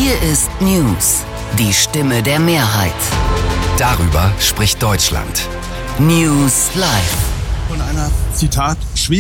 Hier ist News, die Stimme der Mehrheit. Darüber spricht Deutschland. News Live. Von einer, Zitat,